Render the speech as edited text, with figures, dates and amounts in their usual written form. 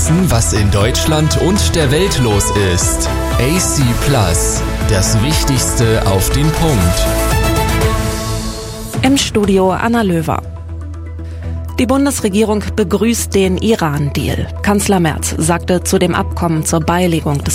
wissen, was in Deutschland und der Welt los ist. AC Plus, das Wichtigste auf den Punkt. Im Studio Anna Löwer. Die Bundesregierung begrüßt den Iran-Deal. Kanzler Merz sagte zu dem Abkommen zur Beilegung des